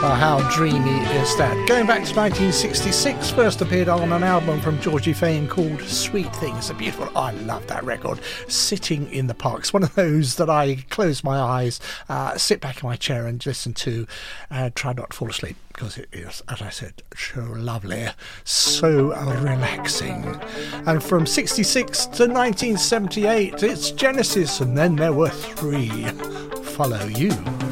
How dreamy is that? Going back to 1966, first appeared on an album from Georgie Fame called Sweet Things. A beautiful, I love that record. Sitting in the Park. It's one of those that I close my eyes, sit back in my chair and listen to, try not to fall asleep, because it is, as I said, so lovely, so relaxing. And from 66 to 1978, it's Genesis, and then there were three. Follow You.